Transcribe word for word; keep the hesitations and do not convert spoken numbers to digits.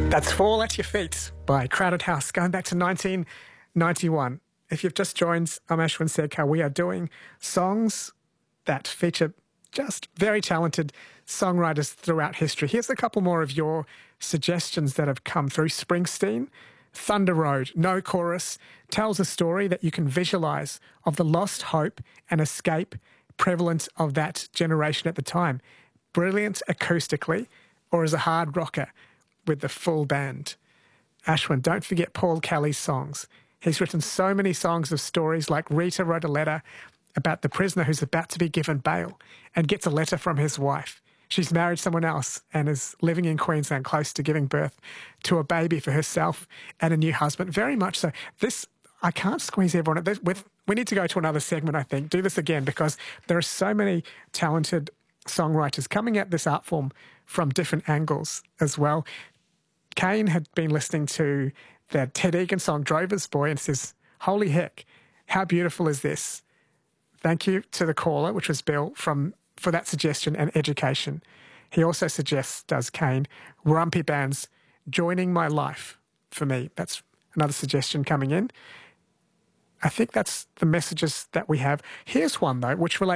That's Fall at Your Feet by Crowded House, going back to nineteen ninety-one. If you've just joined, I'm Ashwin Sedkar. We are doing songs that feature just very talented songwriters throughout history. Here's a couple more of your suggestions that have come through. Springsteen, Thunder Road, no chorus, tells a story that you can visualise of the lost hope and escape prevalent of that generation at the time. Brilliant acoustically, or as a hard rocker with the full band. Ashwin, don't forget Paul Kelly's songs. He's written so many songs of stories, like Rita wrote a letter about the prisoner who's about to be given bail and gets a letter from his wife. She's married someone else and is living in Queensland close to giving birth to a baby for herself and a new husband. Very much so. This, I can't squeeze everyone. This, with, we need to go to another segment, I think. Do this again, because there are so many talented songwriters coming at this art form from different angles as well. Kane had been listening to the Ted Egan song Drover's Boy and says, holy heck, how beautiful is this? Thank you to the caller, which was Bill, from for that suggestion and education. He also suggests, does Kane, Rumpy Band's Joining My Life for me. That's another suggestion coming in. I think that's the messages that we have. Here's one, though, which relates